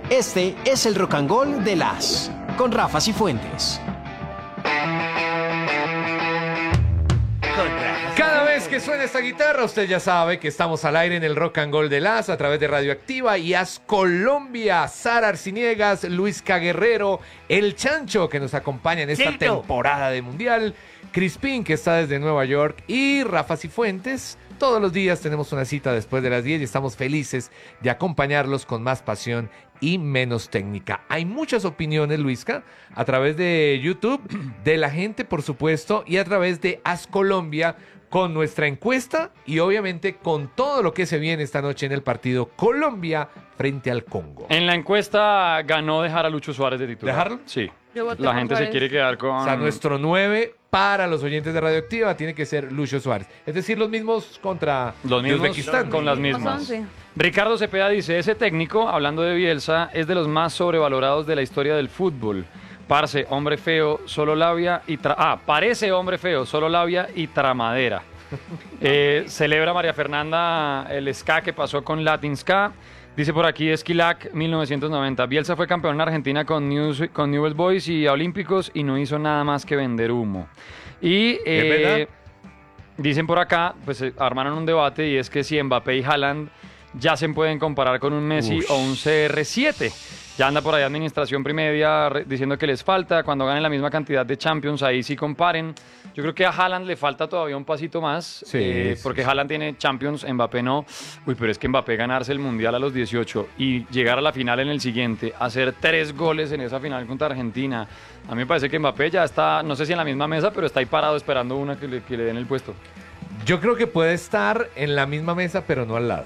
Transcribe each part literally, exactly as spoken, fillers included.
Este es el Rock and Roll de las con Rafa Cifuentes. Cada vez que suena esta guitarra, usted ya sabe que estamos al aire en el Rock and Roll de las a través de Radioactiva y As Colombia. Sara Arciniegas, Luis Caguerrero, El Chancho, que nos acompaña en esta Cierto. temporada de Mundial, Crispín, que está desde Nueva York, y Rafa Cifuentes. Todos los días tenemos una cita después de las diez y estamos felices de acompañarlos con más pasión y menos técnica. Hay muchas opiniones, Luisca, a través de YouTube, de la gente, por supuesto, y a través de As Colombia, con nuestra encuesta y obviamente con todo lo que se viene esta noche en el partido Colombia frente al Congo. En la encuesta ganó dejar a Lucho Suárez de titular. ¿Dejarlo? Sí. Yo voté La por gente se Suárez. quiere quedar con... O sea, nuestro nueve para los oyentes de Radioactiva tiene que ser Lucho Suárez. Es decir, los mismos contra Los mismos Uzbekistán. con las Los mismas. once. Ricardo Cepeda dice, ese técnico, hablando de Bielsa, es de los más sobrevalorados de la historia del fútbol. Parce, hombre feo, solo labia y... Tra ah, parece hombre feo, solo labia y tramadera. Eh, celebra María Fernanda el ska que pasó con Latin Ska. Dice por aquí Esquilac mil novecientos noventa. Bielsa fue campeón en Argentina con, News, con Newell's Boys y a Olímpicos y no hizo nada más que vender humo. Y eh, verdad? dicen por acá, pues eh, armaron un debate y es que si Mbappé y Haaland ya se pueden comparar con un Messi Ush. o un C R siete. Ya anda por ahí administración primedia re- diciendo que les falta. Cuando ganen la misma cantidad de Champions, ahí sí comparen. Yo creo que a Haaland le falta todavía un pasito más. Sí, eh, sí, porque sí. Haaland tiene Champions, Mbappé no. Uy, pero es que Mbappé ganarse el Mundial a los dieciocho y llegar a la final en el siguiente, hacer tres goles en esa final contra Argentina. A mí me parece que Mbappé ya está, no sé si en la misma mesa, pero está ahí parado esperando una que le, que le den el puesto. Yo creo que puede estar en la misma mesa, pero no al lado.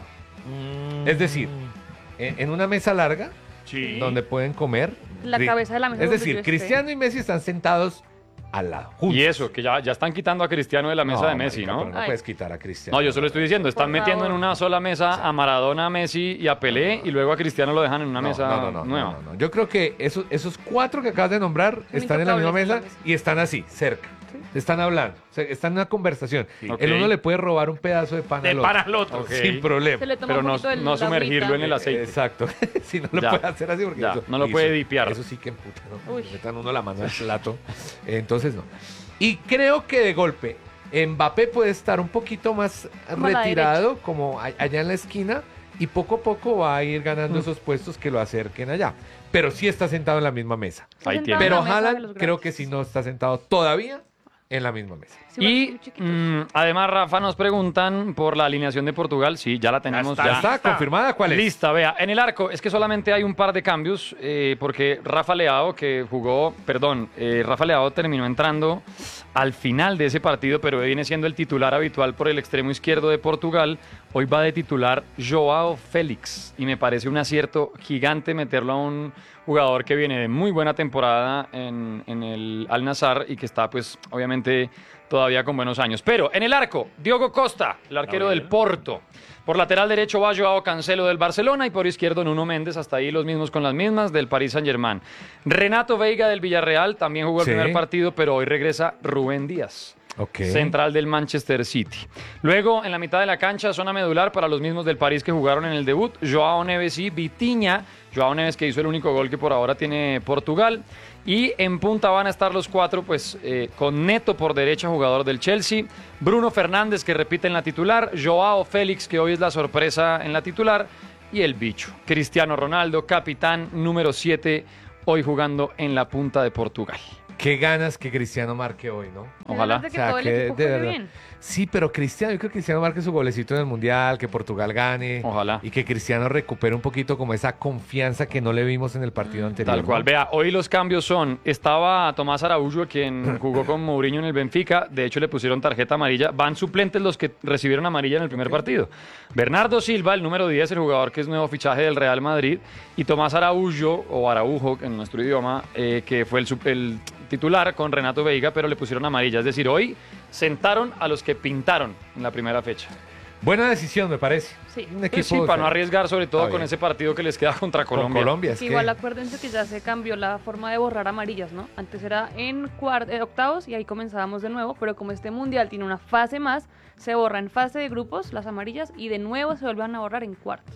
Es decir, en, en una mesa larga, Sí. donde pueden comer. La Ri- cabeza de la mesa Es donde decir, yo esté. Cristiano y Messi están sentados al lado. juntos. Y eso, que ya, ya están quitando a Cristiano de la mesa No, de Messi, marica, ¿no? pero no Ay. puedes quitar a Cristiano. No, yo solo estoy diciendo, están Por metiendo en favor. una sola mesa a Maradona, a Messi y a Pelé y luego a Cristiano lo dejan en una No, mesa no, no, no, nueva. no, no, no. Yo creo que esos, esos cuatro que acabas de nombrar están en la misma intocables en mesa la mesa. y están así, cerca. Están hablando, o sea, están en una conversación. Ok. El uno le puede robar un pedazo de pan De al otro. para el otro. Ok. Sin problema. Se le toma Pero un no, poquito el- no la sumergirlo agüita. en el aceite. Exacto. Si no lo Ya. puede hacer así porque Ya, eso- no lo eso- puede dipiar. Eso sí que emputa, ¿no? Uy. Le metan uno la mano al plato. Entonces no. Y creo que de golpe Mbappé puede estar un poquito más Como a la retirado, como a- allá en la esquina, y poco a poco va a ir Mm. ganando esos puestos que lo acerquen allá. Pero sí está sentado en la misma mesa. Está Ahí sentado tiene. en Pero la mesa de Haaland los creo grandes. que sí no está sentado todavía en la misma mesa. Sí, igual Y son chiquitos. mm, además, Rafa, nos preguntan por la alineación de Portugal. Sí, ya la tenemos. está, ya. ¿Ya está confirmada cuál es? Lista, vea. En el arco, es que solamente hay un par de cambios, eh, porque Rafa Leao, que jugó, perdón, eh, Rafa Leao terminó entrando al final de ese partido, pero viene siendo el titular habitual por el extremo izquierdo de Portugal. Hoy va de titular Joao Félix, y me parece un acierto gigante meterlo a un jugador que viene de muy buena temporada en, en el Al-Nassr y que está, pues, obviamente todavía con buenos años. Pero en el arco, Diogo Costa, el arquero del Porto. Por lateral derecho va Joao Cancelo del Barcelona y por izquierdo Nuno Méndez, hasta ahí los mismos con las mismas, del Paris Saint-Germain. Renato Veiga del Villarreal, también jugó el Sí. primer partido, pero hoy regresa Rubén Díaz. Ok. Central del Manchester City. Luego, en la mitad de la cancha, zona medular para los mismos del París que jugaron en el debut, Joao Neves y Vitinha. Joao Neves, que hizo el único gol que por ahora tiene Portugal. Y en punta van a estar los cuatro, pues eh, con Neto por derecha, jugador del Chelsea, Bruno Fernández, que repite en la titular, Joao Félix, que hoy es la sorpresa en la titular, y el bicho, Cristiano Ronaldo, capitán número siete, hoy jugando en la punta de Portugal. Qué ganas que Cristiano marque hoy, ¿no? Ojalá. De que todo el equipo de juegue verdad. bien. Sí, pero Cristiano, yo creo que Cristiano marque su golecito en el Mundial, que Portugal gane. Ojalá. Y que Cristiano recupere un poquito como esa confianza que no le vimos en el partido anterior. Tal cual. ¿no? Vea, hoy los cambios son, estaba Tomás Araújo, quien jugó con Mourinho en el Benfica, de hecho le pusieron tarjeta amarilla, van suplentes los que recibieron amarilla en el primer partido. Bernardo Silva, el número diez, el jugador que es nuevo fichaje del Real Madrid, y Tomás Araújo, o Araujo en nuestro idioma, eh, que fue el, sup- el titular con Renato Veiga, pero le pusieron amarilla. Es decir, hoy sentaron a los que pintaron en la primera fecha. Buena decisión, me parece. Sí. Un Pues equipo sí, para no arriesgar, sobre todo Está con bien. ese partido que les queda contra con Colombia. Colombia. Es Que que- igual acuérdense que ya se cambió la forma de borrar amarillas, ¿no? Antes era en cuart- eh, octavos y ahí comenzábamos de nuevo, pero como este mundial tiene una fase más, se borra en fase de grupos las amarillas y de nuevo se vuelven a borrar en cuartos.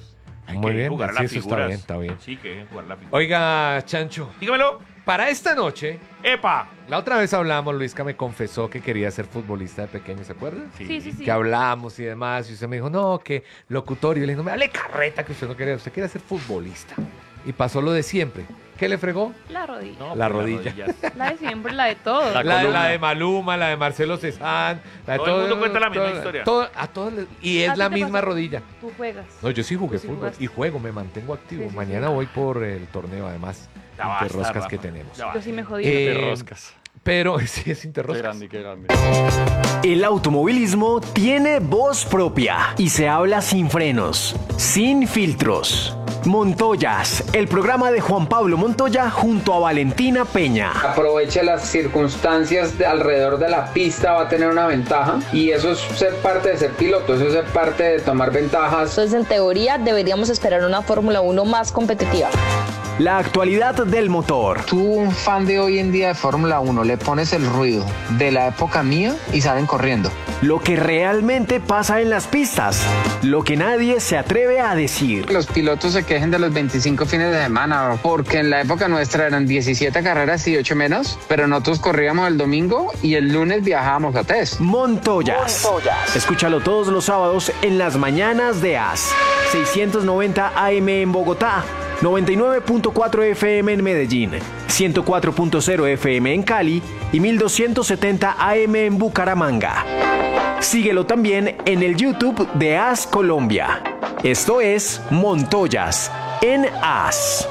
Hay Muy que bien, jugar a sí, las eso está figuras. bien, está bien. Sí, que hay que jugar a las figuras. Oiga, Chancho, Dígamelo. para esta noche, ¡Epa! la otra vez hablamos, Luisca me confesó que quería ser futbolista de pequeño, ¿se acuerda? Sí, sí, sí. Que hablamos y demás, y usted me dijo, no, que locutorio. Y le dije, no me hable carreta que usted no quería, usted quería ser futbolista. Y pasó lo de siempre. ¿Qué le fregó? La rodilla. No, La pues, rodilla. rodillas. La de siempre, la de todos. La La, columna. la de Maluma, la de Marcelo Cezán. La de Todo el mundo cuenta la misma historia. todo- a todos les- y ¿A es ti la te misma pasó? rodilla. Tú juegas. No, yo sí jugué Tú sí fútbol jugaste. y juego, me mantengo activo. Sí, sí, Mañana sí. voy por el torneo, además, Ya basta, interroscas Rafa. que tenemos. Ya Yo basta. sí me jodí. Eh, Te roscas. Pero sí es Qué interroscas. grande, qué grande. El automovilismo tiene voz propia y se habla sin frenos, sin filtros. Montoyas, el programa de Juan Pablo Montoya junto a Valentina Peña. Aproveche las circunstancias de alrededor de la pista, va a tener una ventaja y eso es ser parte de ser piloto, eso es ser parte de tomar ventajas. Entonces, en teoría, deberíamos esperar una Fórmula uno más competitiva. La actualidad del motor. Tú, un fan de hoy en día de Fórmula uno, le pones el ruido de la época mía y salen corriendo. Lo que realmente pasa en las pistas. Lo que nadie se atreve a decir. Los pilotos se quejen de los veinticinco fines de semana, porque en la época nuestra eran diecisiete carreras y ocho menos, pero nosotros corríamos el domingo y el lunes viajábamos a test. Montoyas. Escúchalo todos los sábados en las mañanas de A S. seiscientos noventa A M en Bogotá, noventa y nueve punto cuatro F M en Medellín, ciento cuatro punto cero F M en Cali y mil doscientos setenta A M en Bucaramanga. Síguelo también en el YouTube de A S Colombia. Esto es Montoyas en A S.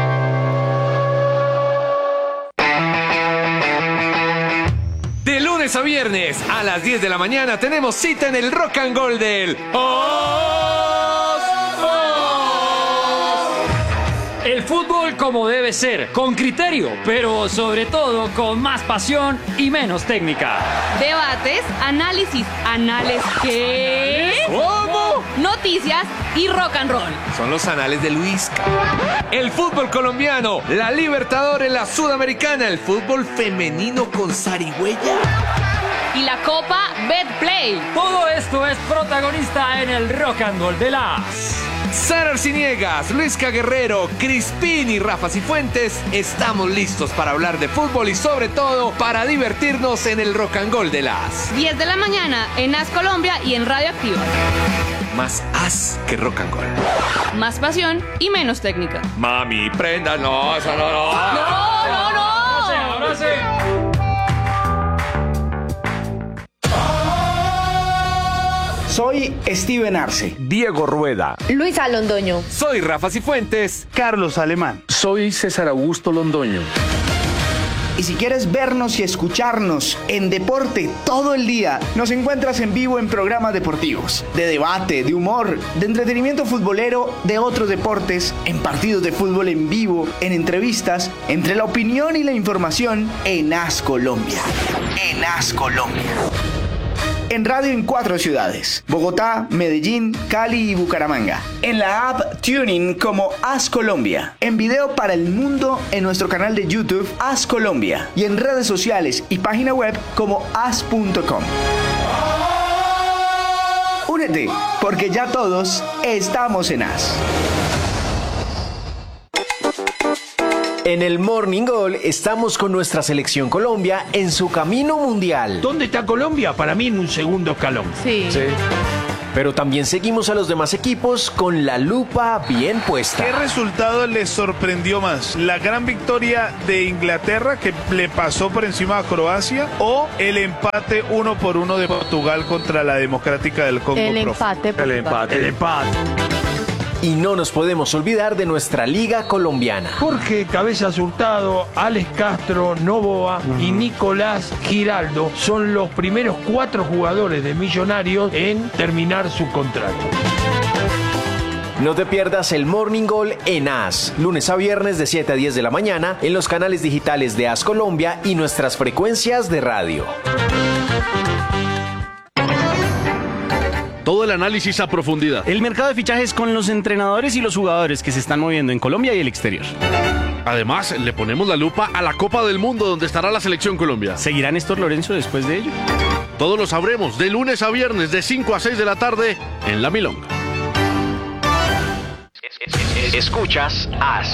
De lunes a viernes a las diez de la mañana tenemos cita en el Rock and Roll del Os. El fútbol como debe ser, con criterio, pero sobre todo con más pasión y menos técnica. Debates, análisis, anales ¿qué? ¿Cómo? Noticias y rock and roll. Son los anales de Luis. El fútbol colombiano, la Libertadores, la Sudamericana, el fútbol femenino con zarigüeya. Y la Copa Betplay. Todo esto es protagonista en el Rock and Roll de las. Sara Arciniegas, Luisca Guerrero, Crispín y Rafa Cifuentes estamos listos para hablar de fútbol y sobre todo para divertirnos en el Rock and Roll de las. diez de la mañana en A S Colombia y en Radio Activa. Más as que rock and roll. Más pasión y menos técnica. Mami, prenda, no, eso no, no. ¡No, no, no! Ahora sí. Soy Steven Arce. Diego Rueda. Luisa Londoño. Soy Rafa Cifuentes. Carlos Alemán. Soy César Augusto Londoño. Y si quieres vernos y escucharnos en deporte todo el día, nos encuentras en vivo en programas deportivos, de debate, de humor, de entretenimiento futbolero, de otros deportes, en partidos de fútbol en vivo, en entrevistas, entre la opinión y la información en A S Colombia. En A S Colombia. En radio en cuatro ciudades: Bogotá, Medellín, Cali y Bucaramanga. En la app Tuning como A S Colombia. En video para el mundo en nuestro canal de YouTube A S Colombia. Y en redes sociales y página web como as punto com. Únete, porque ya todos estamos en A S. En el Morning Goal estamos con nuestra selección Colombia en su camino mundial. ¿Dónde está Colombia? Para mí en un segundo escalón. Sí. Pero también seguimos a los demás equipos con la lupa bien puesta. ¿Qué resultado les sorprendió más? ¿La gran victoria de Inglaterra que le pasó por encima a Croacia o el empate uno por uno de Portugal contra la Democrática del Congo? El profe? empate. El empate. El empate. Y no nos podemos olvidar de nuestra liga colombiana. Jorge Cabezas Hurtado, Alex Castro, Novoa y Nicolás Giraldo son los primeros cuatro jugadores de Millonarios en terminar su contrato. No te pierdas el Morning Goal en A S, lunes a viernes de siete a diez de la mañana en los canales digitales de A S Colombia y nuestras frecuencias de radio. Todo el análisis a profundidad. El mercado de fichajes con los entrenadores y los jugadores que se están moviendo en Colombia y el exterior. Además, le ponemos la lupa a la Copa del Mundo donde estará la Selección Colombia. ¿Seguirá Néstor Lorenzo después de ello? Todo lo sabremos de lunes a viernes de cinco a seis de la tarde en La Milonga. Escuchas As.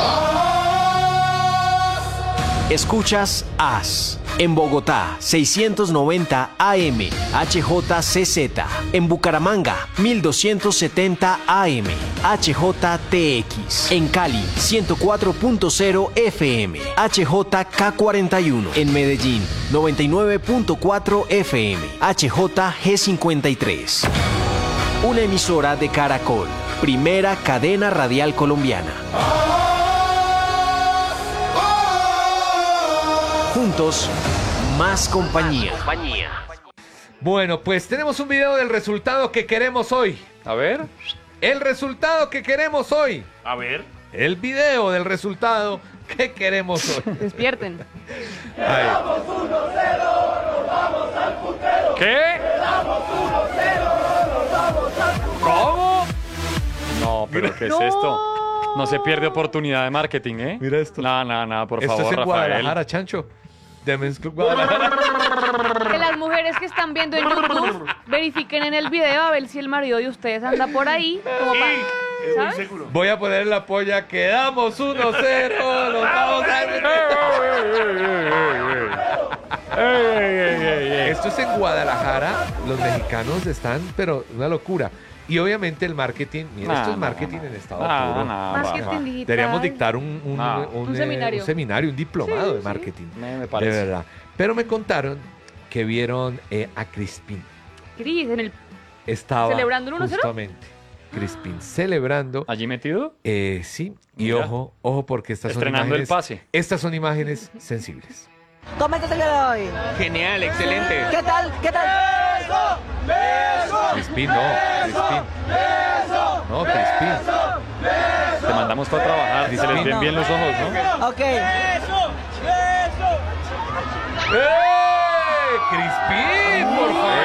Escuchas As. En Bogotá, seiscientos noventa A M, H J C Z. En Bucaramanga, mil doscientos setenta A M, H J T X. En Cali, ciento cuatro punto cero F M, H J K cuarenta y uno. En Medellín, noventa y nueve punto cuatro F M, H J G cincuenta y tres. Una emisora de Caracol, primera cadena radial colombiana. Juntos, más compañía. Bueno, pues tenemos un video del resultado que queremos hoy. A ver. El resultado que queremos hoy. A ver. El video del resultado que queremos hoy. Despierten. Ahí. ¿Qué? ¿Cómo? No, pero ¿qué es No. esto? No se pierde oportunidad de marketing, ¿eh? Mira esto. No, no, no, por Esto favor, es en Rafael. Guadalajara, Chancho. De Men's Club Guadalajara. Que las mujeres que están viendo en YouTube verifiquen en el video a ver si el marido de ustedes anda por ahí. Como para, ¿sabes? Voy a poner la polla. Quedamos uno cero. Nos vamos a... Esto es en Guadalajara. Los mexicanos están, pero una locura. Y obviamente el marketing, mira, No, esto es no, marketing no. en estado No, puro. no, Marketing Rafa. digital. Deberíamos dictar un, un, No. un, Un eh, seminario. un seminario, un diplomado Sí, de sí. marketing. Me, me De parece. verdad. Pero me contaron que vieron eh, a Crispin. Cris, en el... Estaba ¿Celebrando el uno cero? justamente Crispin celebrando. ¿Allí metido? Eh, sí, y Mira. ojo, ojo porque estas son Estrenando el imágenes. pase. Estas son imágenes sensibles. ¿Cómo estás el día de hoy? Genial, excelente. ¿Qué tal? ¿Qué tal? Crispin, no, Crispin. No, Crispin. Te mandamos para trabajar. Se les ven bien los ojos, ¿no? Ok. ¡Eh! Crispin, por favor.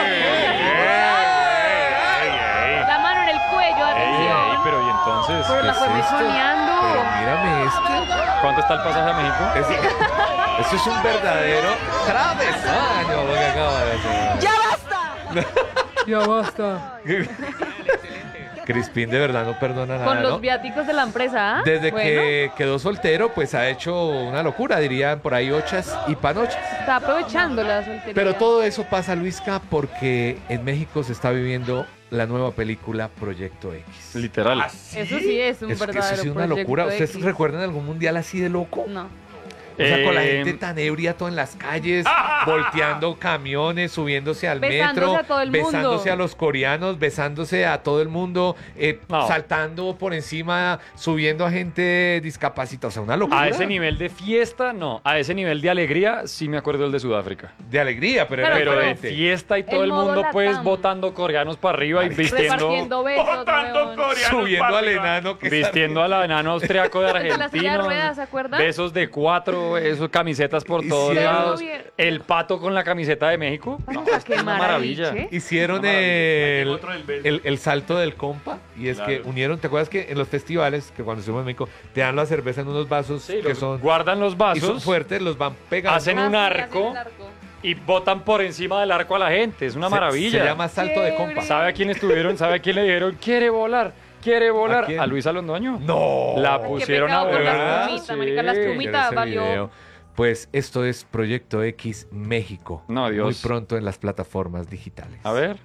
La mano en el cuello, Ey, atención. ey, pero ¿y entonces? Pero la ¿qué fue es esto? mechoneando. Pero mírame esto. ¿Cuánto está el pasaje a México? Es- Esto es un verdadero travesaño lo que acaba de hacer. ¡Ya basta! Ya basta. Crispin de verdad no perdona nada, Con los ¿no? viáticos de la empresa, ¿ah? Desde Bueno, que quedó soltero, pues ha hecho una locura, dirían por ahí ochas y panochas. está aprovechando la soltería. Pero todo eso pasa, Luisca, porque en México se está viviendo la nueva película Proyecto X. Literal. Eso sí es un Es que verdadero eso sí es una Proyecto locura. ¿Ustedes X. recuerdan algún mundial así de loco? No. O sea, con la Eh, gente tan ebria, todo en las calles, volteando camiones, subiéndose al Besándose metro, a todo el mundo. besándose a los coreanos, besándose a todo el mundo, eh, No. saltando por encima, subiendo a gente discapacitada. O sea, una locura. A ese nivel de fiesta, no. A ese nivel de alegría, sí me acuerdo el de Sudáfrica. De alegría, pero, Pero- era Pero de diferente. fiesta y todo El el, modo mundo, pues, Latam. botando coreanos para arriba y vistiendo, Repartiendo besos, weón. Subiendo al enano que está- vistiendo al enano austriaco de De la silla de Argentina. ruedas, ¿se acuerdan? Besos de cuatro, esos camisetas por todos Hicieron- lados. El pato con la camiseta de México. No, Ah, es qué una maravilla. maravilla. Hicieron Una maravilla. el, Otro del beso. el, el salto del compa y es que Claro. unieron, ¿te acuerdas que en los festivales, que cuando estuvimos en México, te dan la cerveza en unos vasos Sí, que los- son, guardan los y son vasos, fuertes, los van pegando? hacen Ah, un sí, arco hacen el arco. y botan por encima del arco a la gente. Es una Se- maravilla. Se llama salto de compa. Chévere. ¿Sabe a quién estuvieron? ¿Sabe a quién le dijeron? ¿Quiere volar? ¿Quiere volar? ¿A quién? ¿A Luisa Londoño? No. La Qué pusieron a pecado con ¿verdad? volar. las plumitas, marica, las Sí. plumitas Quiero ese valió. video. Pues esto es Proyecto X México. No, Dios. Muy pronto en las plataformas digitales. A ver,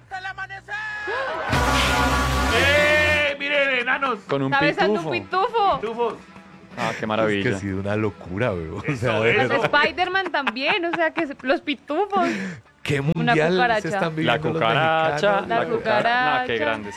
¡Eh! ¡Miren, enanos! con un Está besando pitufo. un pitufo. Tufos. Ah, qué Es que maravilla. ha sido una locura, weón. O sea, Eso, de eso. verdad. Spider-Man también, o sea que se- los pitufos. ¿Qué mundial cucaracha. se están La viviendo los cucaracha, mexicanos? La la cucaracha. Nah, qué cucaracha. grandes.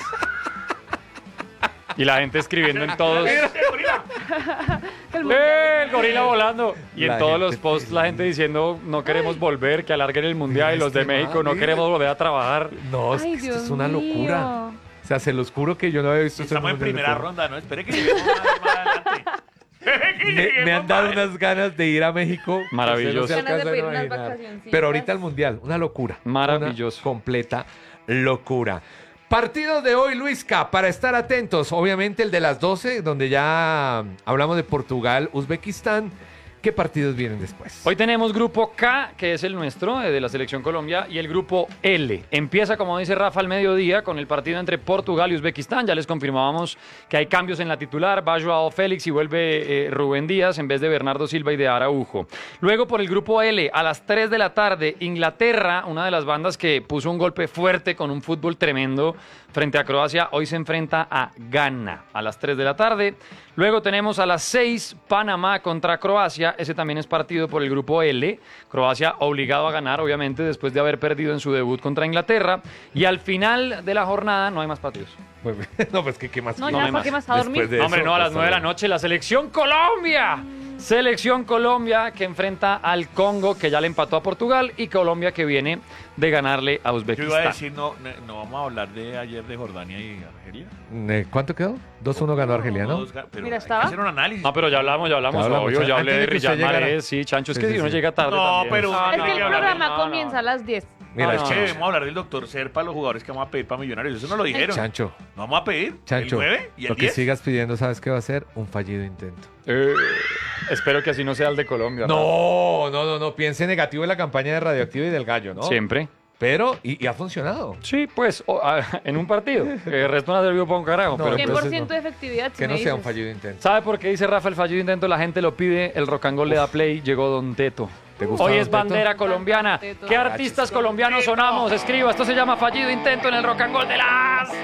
Y la gente escribiendo en todos. El mundial. ¡Eh, el gorila volando! Y La en todos gente los posts la gente feliz. diciendo no queremos volver, que alarguen el mundial. Y los de Este México no man, queremos volver a trabajar. No, es que Ay, esto Dios es una locura. mío. O sea, se los juro que yo no había visto esto Estamos en mundial de primera fútbol. ronda, ¿no? Espere que lleguemos más, más adelante. Espere que Me, me lleguemos han dado más. unas ganas de ir a México. Maravilloso. Ustedes no se Ganas de alcanzan a pedir unas imaginar. vacacioncitas. Pero ahorita el mundial, una locura. Maravilloso. Una completa locura. Partidos de hoy, Luisca, para estar atentos. Obviamente el de las doce, donde ya hablamos de Portugal, Uzbekistán, ¿Qué partidos vienen después? Hoy tenemos grupo K, que es el nuestro, eh, de la Selección Colombia, y el grupo L. Empieza, como dice Rafa, al mediodía con el partido entre Portugal y Uzbekistán. Ya les confirmábamos que hay cambios en la titular. Va Joao Félix y vuelve eh, Rubén Díaz en vez de Bernardo Silva y de Araujo. Luego por el grupo L, a las tres de la tarde, Inglaterra, una de las bandas que puso un golpe fuerte con un fútbol tremendo frente a Croacia, hoy se enfrenta a Ghana a las tres de la tarde. Luego tenemos a las seis Panamá contra Croacia. Ese también es partido por el grupo L. Croacia obligado a ganar, obviamente, después de haber perdido en su debut contra Inglaterra. Y al final de la jornada no hay más partidos. No, pues ¿qué, qué más? No, No, ya, hay ¿para qué más. más a dormir? No, hombre, no, a las nueve de la noche la Selección Colombia. Selección Colombia que enfrenta al Congo, que ya le empató a Portugal, y Colombia que viene de ganarle a Yo Uzbekistán. iba a decir, no, no, no vamos a hablar de ayer de Jordania y Argelia. Eh, ¿Cuánto quedó? dos uno ganó Argelia, ¿no? Dos ga- pero Mira, hay estaba. que hacer un análisis. No, pero ya hablamos, ya hablamos, Ya hablamos, obvio, ya- ya hablé antes de de que usted Riyad llegara. Mahrez, sí, Chancho, es Sí, que sí, si uno sí. llega tarde No, también. pero- Es que el Hay que hablar de- programa no, no, comienza no. a las diez. Mira, Es que Chancho. debemos hablar del doctor Ser para los jugadores que vamos a pedir para Millonarios. Eso no lo dijeron. Chancho, No vamos a pedir Chancho, el nueve y el lo que diez. sigas pidiendo, ¿sabes qué va a ser? Un fallido intento. Eh, espero que así no sea el de Colombia. No, no, no, no. Piense negativo en la campaña de Radioactiva y del Gallo, ¿no? Siempre. Pero, y, y ha funcionado. Sí, pues, o- a- en un partido. Que el resto no ha servido para un carajo. No, pero cien entonces por ciento no. de efectividad. si Que me no sea un dices. fallido intento. ¿Sabe por qué dice Rafa el fallido intento? La gente lo pide, el rock and roll le da play, llegó Don Teto. ¿Te gusta Hoy Don es Teto? bandera colombiana. Teto. ¿Qué artistas colombianos sonamos? Escriba, esto se llama fallido intento en el rock and roll de las...